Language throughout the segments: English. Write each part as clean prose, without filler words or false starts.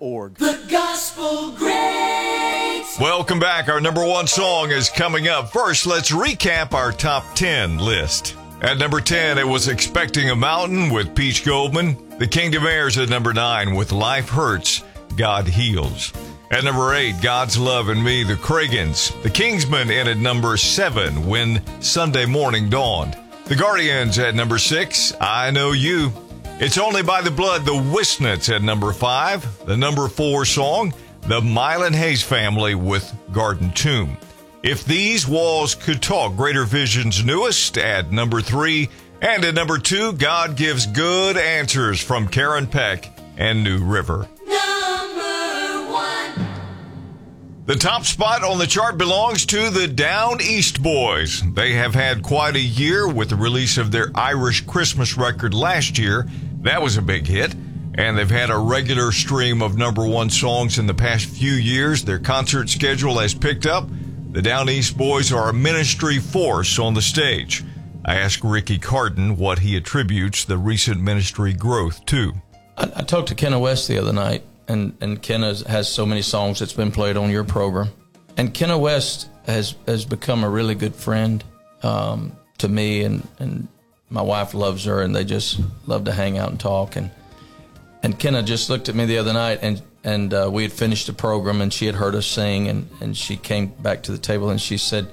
gospelgreats.org. The Gospel Greats. Welcome back. Our number one song is coming up. First, let's recap our top 10 list. At number 10, it was Expecting a Mountain with Peach Goldman. The Kingdom Heirs at number 9 with Life Hurts, God Heals. At number 8, God's Love and Me, the Cragans. The Kingsmen in at number 7, When Sunday Morning Dawned. The Guardians at number 6, I Know You. It's Only by the Blood, the Wisnets at number 5. The number 4 song, the Mylan Hayes Family with Garden Tomb. If These Walls Could Talk, Greater Vision's newest at number 3. And at number 2, God Gives Good Answers from Karen Peck and New River. Number 1. The top spot on the chart belongs to the Down East Boys. They have had quite a year with the release of their Irish Christmas record last year. That was a big hit. And they've had a regular stream of number one songs in the past few years. Their concert schedule has picked up. The Down East Boys are a ministry force on the stage. I asked Ricky Carden what he attributes the recent ministry growth to. I talked to Kenna West the other night, and Kenna has so many songs that's been played on your program. And Kenna West has become a really good friend to me, and my wife loves her, and they just love to hang out and talk. And Kenna just looked at me the other night, and we had finished the program, and she had heard us sing, and she came back to the table, and she said,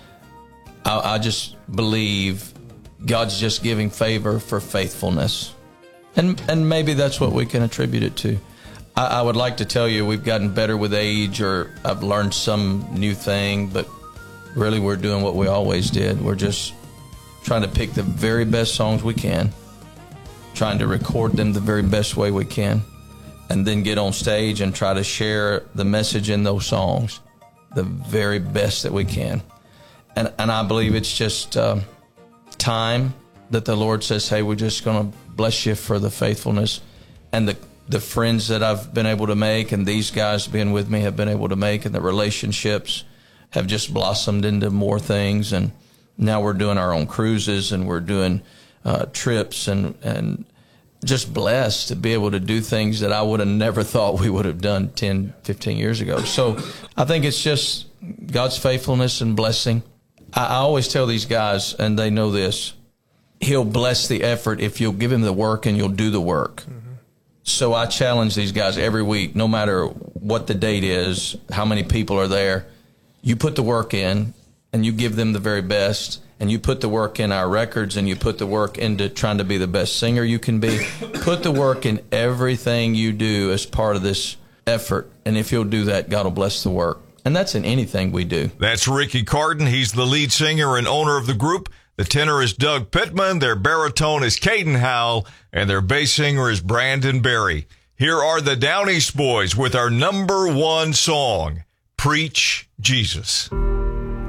I just believe God's just giving favor for faithfulness. And maybe that's what we can attribute it to. I would like to tell you we've gotten better with age, or I've learned some new thing, but really we're doing what we always did. We're just trying to pick the very best songs we can, trying to record them the very best way we can, and then get on stage and try to share the message in those songs the very best that we can. And I believe it's just time that the Lord says, hey, we're just going to bless you for the faithfulness. And the friends that I've been able to make, and these guys being with me have been able to make, and the relationships have just blossomed into more things. And now we're doing our own cruises, and we're doing trips, and just blessed to be able to do things that I would have never thought we would have done 10, 15 years ago. So I think it's just God's faithfulness and blessing. I always tell these guys, and they know this, He'll bless the effort if you'll give Him the work and you'll do the work. Mm-hmm. So I challenge these guys every week, no matter what the date is, how many people are there, you put the work in and you give them the very best, and you put the work in our records, and you put the work into trying to be the best singer you can be. Put the work in everything you do as part of this effort, and if you'll do that, God will bless the work. And that's in anything we do. That's Ricky Carden. He's the lead singer and owner of the group. The tenor is Doug Pittman. Their baritone is Caden Howell. And their bass singer is Brandon Berry. Here are the Down East Boys with our number one song, Preach Jesus.